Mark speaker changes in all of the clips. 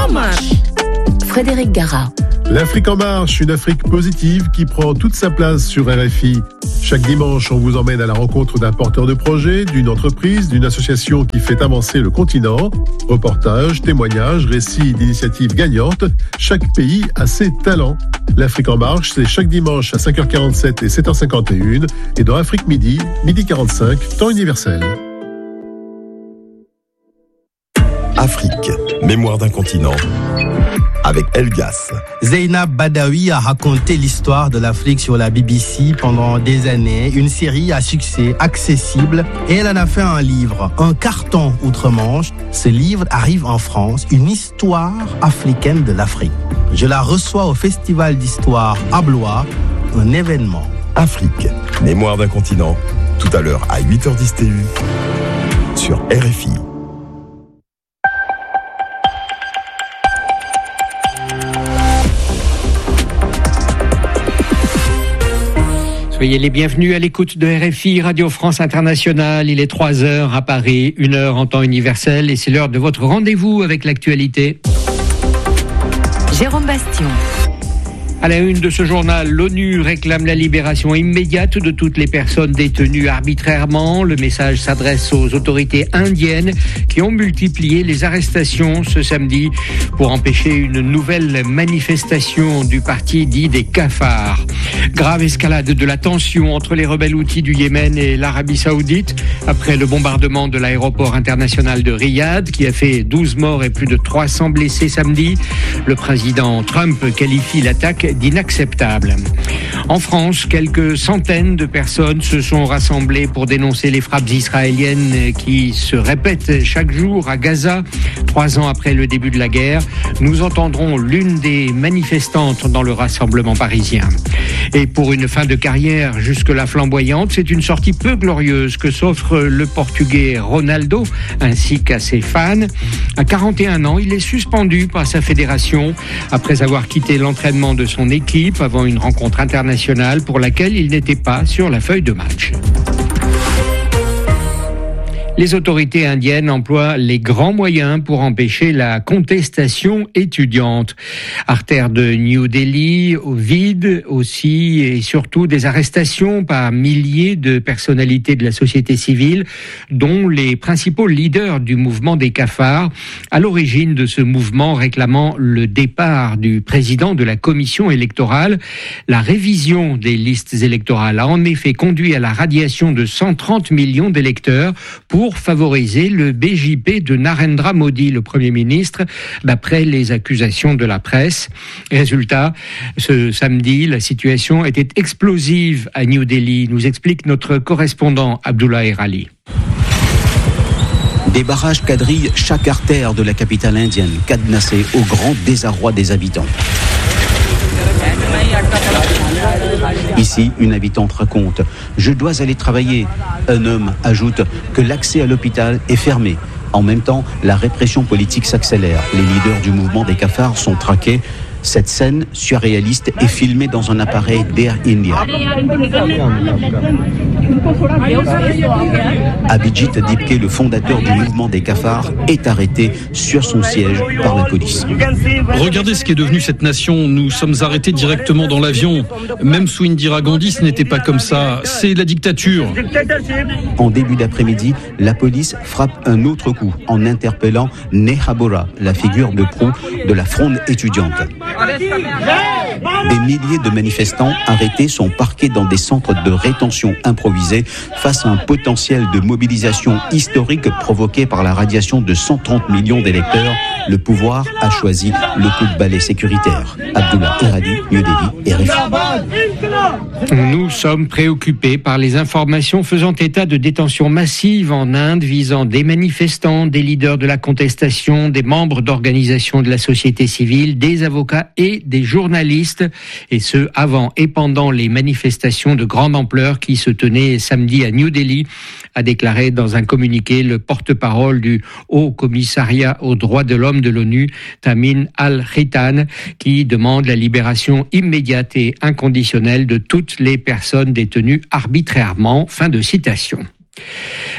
Speaker 1: en marche.
Speaker 2: Frédéric Gara.
Speaker 3: L'Afrique en marche, une Afrique positive qui prend toute sa place sur RFI. Chaque dimanche, on vous emmène à la rencontre d'un porteur de projet, d'une entreprise, d'une association qui fait avancer le continent. Reportages, témoignages, récits d'initiatives gagnantes. Chaque pays a ses talents. L'Afrique en marche, c'est chaque dimanche à 5h47 et 7h51 et dans Afrique Midi, midi 45, temps universel.
Speaker 4: Afrique, mémoire d'un continent. Avec Elgas.
Speaker 5: Zeynab Badawi a raconté l'histoire de l'Afrique sur la BBC pendant des années, une série à succès accessible, et elle en a fait un livre, un carton outre-Manche. Ce livre arrive en France, une histoire africaine de l'Afrique. Je la reçois au Festival d'Histoire à Blois, un événement.
Speaker 4: Afrique, mémoire d'un continent, tout à l'heure à 8h10 TU, sur RFI.
Speaker 6: Soyez les bienvenus à l'écoute de RFI, Radio France Internationale. Il est 3h à Paris, 1h en temps universel et c'est l'heure de votre rendez-vous avec l'actualité.
Speaker 2: Jérôme Bastion.
Speaker 6: À la une de ce journal, l'ONU réclame la libération immédiate de toutes les personnes détenues arbitrairement. Le message s'adresse aux autorités indiennes qui ont multiplié les arrestations ce samedi pour empêcher une nouvelle manifestation du parti dit des cafards. Grave escalade de la tension entre les rebelles houthis du Yémen et l'Arabie Saoudite après le bombardement de l'aéroport international de Riyad qui a fait 12 morts et plus de 300 blessés samedi. Le président Trump qualifie l'attaque d'inacceptable. En France, quelques centaines de personnes se sont rassemblées pour dénoncer les frappes israéliennes qui se répètent chaque jour à Gaza. 3 ans après le début de la guerre, nous entendrons l'une des manifestantes dans le rassemblement parisien. Et pour une fin de carrière jusque-là flamboyante, c'est une sortie peu glorieuse que s'offre le Portugais Ronaldo ainsi qu'à ses fans. À 41 ans, il est suspendu par sa fédération après avoir quitté l'entraînement de son équipe avant une rencontre internationale pour laquelle il n'était pas sur la feuille de match. Les autorités indiennes emploient les grands moyens pour empêcher la contestation étudiante. Artère de New Delhi, au vide aussi et surtout des arrestations par milliers de personnalités de la société civile, dont les principaux leaders du mouvement des cafards, à l'origine de ce mouvement réclamant le départ du président de la commission électorale. La révision des listes électorales a en effet conduit à la radiation de 130 millions d'électeurs pour favoriser le BJP de Narendra Modi, le Premier ministre, d'après les accusations de la presse. Résultat, ce samedi, la situation était explosive à New Delhi, nous explique notre correspondant Abdullah Erali.
Speaker 7: Des barrages quadrillent chaque artère de la capitale indienne, cadenassée au grand désarroi des habitants. Ici, une habitante raconte « Je dois aller travailler ». Un homme ajoute que l'accès à l'hôpital est fermé. En même temps, la répression politique s'accélère. Les leaders du mouvement des cafards sont traqués. Cette scène surréaliste est filmée dans un appareil d'Air India. Abhijit Dipke, le fondateur du mouvement des cafards, est arrêté sur son siège par la police.
Speaker 8: Regardez ce qu'est devenu cette nation. Nous sommes arrêtés directement dans l'avion. Même sous Indira Gandhi, ce n'était pas comme ça. C'est la dictature.
Speaker 7: En début d'après-midi, la police frappe un autre coup en interpellant Neha Bora, la figure de proue de la fronde étudiante. Des milliers de manifestants arrêtés sont parqués dans des centres de rétention improvisés face à un potentiel de mobilisation historique provoqué par la radiation de 130 millions d'électeurs. Le pouvoir a choisi le coup de balai sécuritaire. Abdullah Eradi, New Delhi, RFI.
Speaker 6: Nous sommes préoccupés par les informations faisant état de détentions massives en Inde visant des manifestants, des leaders de la contestation, des membres d'organisations de la société civile, des avocats et des journalistes, et ce avant et pendant les manifestations de grande ampleur qui se tenaient samedi à New Delhi, a déclaré dans un communiqué le porte-parole du Haut Commissariat aux droits de l'homme de l'ONU, Tamin Al-Khitan, qui demande la libération immédiate et inconditionnelle de toutes les personnes détenues arbitrairement. Fin de citation.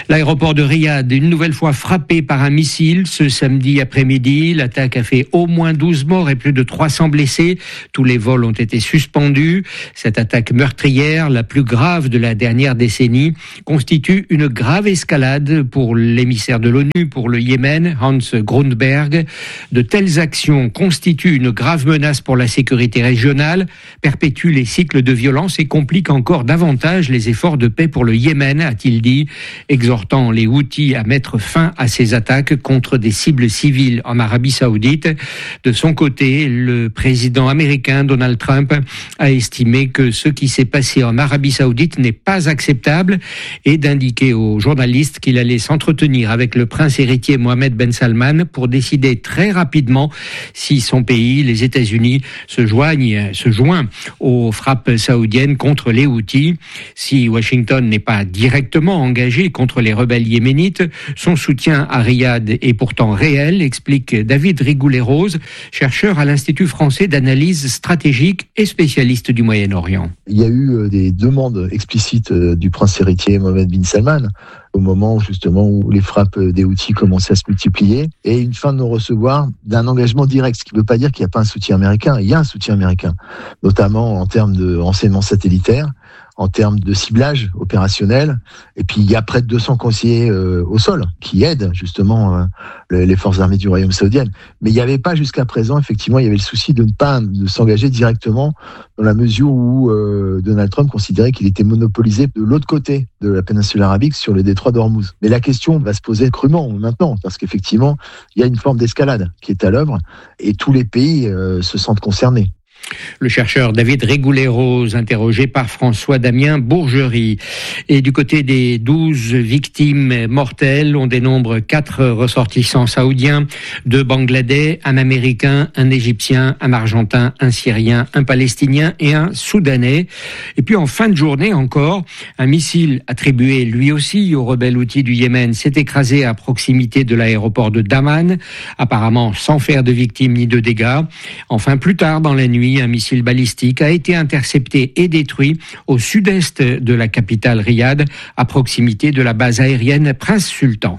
Speaker 6: L'aéroport de Riyad, une nouvelle fois frappé par un missile ce samedi après-midi. L'attaque a fait au moins 12 morts et plus de 300 blessés. Tous les vols ont été suspendus. Cette attaque meurtrière, la plus grave de la dernière décennie, constitue une grave escalade pour l'émissaire de l'ONU pour le Yémen, Hans Grundberg. De telles actions constituent une grave menace pour la sécurité régionale, perpétuent les cycles de violence et compliquent encore davantage les efforts de paix pour le Yémen, a-t-il dit, exhortant les Houthis à mettre fin à ces attaques contre des cibles civiles en Arabie Saoudite. De son côté, le président américain Donald Trump a estimé que ce qui s'est passé en Arabie Saoudite n'est pas acceptable et d'indiquer aux journalistes qu'il allait s'entretenir avec le prince héritier Mohammed Ben Salman pour décider très rapidement si son pays, les États-Unis, se joint aux frappes saoudiennes contre les Houthis. Si Washington n'est pas directement engagé contre les rebelles yéménites, son soutien à Riyad est pourtant réel, explique David Rigoulet-Rose, chercheur à l'Institut français d'analyse stratégique et spécialiste du Moyen-Orient.
Speaker 1: Il y a eu des demandes explicites du prince héritier Mohammed bin Salman au moment justement où les frappes des Houthis commençaient à se multiplier et une fin de non-recevoir d'un engagement direct, ce qui ne veut pas dire qu'il n'y a pas un soutien américain. Il y a un soutien américain, notamment en termes de renseignement satellitaire, en termes de ciblage opérationnel. Et puis, il y a près de 200 conseillers au sol qui aident justement les forces armées du Royaume saoudien. Mais il n'y avait pas jusqu'à présent, effectivement, il y avait le souci de ne pas s'engager directement dans la mesure où Donald Trump considérait qu'il était monopolisé de l'autre côté de la péninsule arabique sur le détroit d'Ormuz. Mais la question va se poser crûment maintenant, parce qu'effectivement, il y a une forme d'escalade qui est à l'œuvre et tous les pays se sentent concernés.
Speaker 6: Le chercheur David Rigoulet-Rose, interrogé par François-Damien Bourgerie. Et du côté des 12 victimes mortelles, on dénombre 4 ressortissants saoudiens, 2 Bangladais, un Américain, un Égyptien, un Argentin, un Syrien, un Palestinien et un Soudanais. Et puis en fin de journée encore, un missile attribué lui aussi aux rebelles Houthis du Yémen s'est écrasé à proximité de l'aéroport de Daman, apparemment sans faire de victimes ni de dégâts. Enfin, plus tard dans la nuit, un missile balistique a été intercepté et détruit au sud-est de la capitale Riyad, à proximité de la base aérienne Prince Sultan.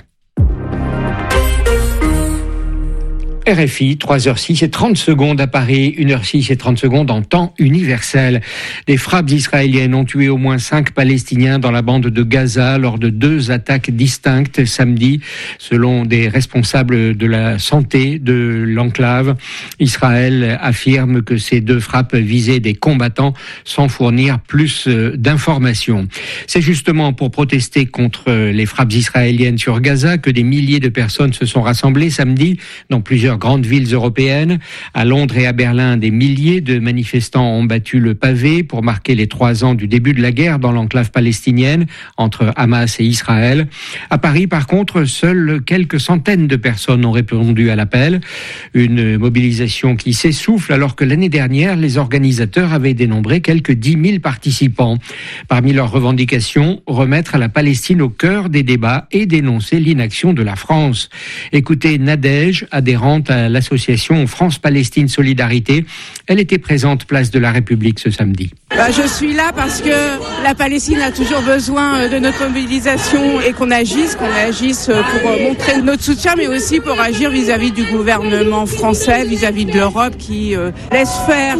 Speaker 6: RFI, 3h06 et 30 secondes à Paris, 1h06 et 30 secondes en temps universel. Des frappes israéliennes ont tué au moins 5 Palestiniens dans la bande de Gaza lors de 2 attaques distinctes samedi, selon des responsables de la santé de l'enclave. Israël affirme que ces 2 frappes visaient des combattants sans fournir plus d'informations. C'est justement pour protester contre les frappes israéliennes sur Gaza que des milliers de personnes se sont rassemblées samedi dans plusieurs grandes villes européennes. À Londres et à Berlin, des milliers de manifestants ont battu le pavé pour marquer les 3 ans du début de la guerre dans l'enclave palestinienne entre Hamas et Israël. À Paris, par contre, seules quelques centaines de personnes ont répondu à l'appel. Une mobilisation qui s'essouffle alors que l'année dernière, les organisateurs avaient dénombré quelques 10 000 participants. Parmi leurs revendications, remettre la Palestine au cœur des débats et dénoncer l'inaction de la France. Écoutez Nadège, adhérente à l'association France-Palestine Solidarité. Elle était présente place de la République ce samedi.
Speaker 9: Je suis là parce que la Palestine a toujours besoin de notre mobilisation et qu'on agisse pour montrer notre soutien, mais aussi pour agir vis-à-vis du gouvernement français, vis-à-vis de l'Europe qui laisse faire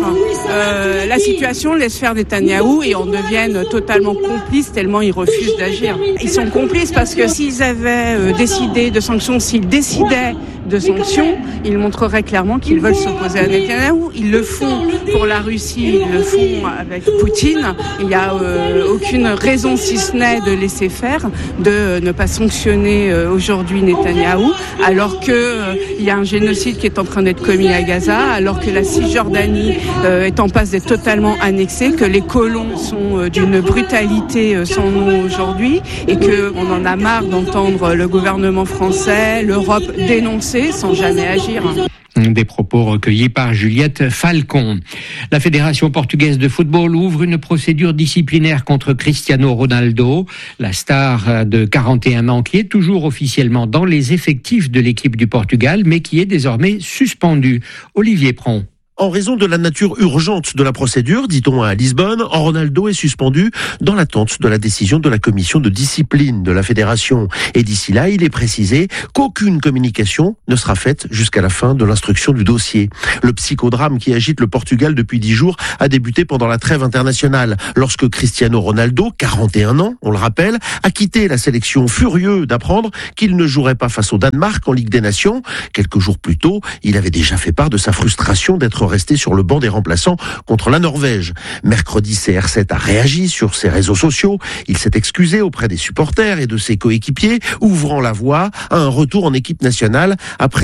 Speaker 9: la situation, laisse faire Netanyahou et on devienne totalement complices tellement ils refusent d'agir. Ils sont complices parce que s'ils avaient décidé de sanctions, s'ils décidaient de sanctions, ils montreraient clairement qu'ils veulent s'opposer à Netanyahou. Ils le font pour la Russie, ils le font avec Poutine. Il n'y a aucune raison, si ce n'est de laisser faire, de ne pas sanctionner aujourd'hui Netanyahou, alors qu'il y a un génocide qui est en train d'être commis à Gaza, alors que la Cisjordanie est en passe d'être totalement annexée, que les colons sont d'une brutalité sans nom aujourd'hui, et qu'on en a marre d'entendre le gouvernement français, l'Europe dénoncer sans jamais agir.
Speaker 6: Des propos recueillis par Juliette Falcon. La Fédération portugaise de football ouvre une procédure disciplinaire contre Cristiano Ronaldo, la star de 41 ans qui est toujours officiellement dans les effectifs de l'équipe du Portugal, mais qui est désormais suspendu. Olivier Pron.
Speaker 10: En raison de la nature urgente de la procédure, dit-on à Lisbonne, Ronaldo est suspendu dans l'attente de la décision de la commission de discipline de la fédération. Et d'ici là, il est précisé qu'aucune communication ne sera faite jusqu'à la fin de l'instruction du dossier. Le psychodrame qui agite le Portugal depuis 10 jours a débuté pendant la trêve internationale, lorsque Cristiano Ronaldo, 41 ans, on le rappelle, a quitté la sélection furieux d'apprendre qu'il ne jouerait pas face au Danemark en Ligue des Nations. Quelques jours plus tôt, il avait déjà fait part de sa frustration d'être resté sur le banc des remplaçants contre la Norvège. Mercredi, CR7 a réagi sur ses réseaux sociaux. Il s'est excusé auprès des supporters et de ses coéquipiers, ouvrant la voie à un retour en équipe nationale après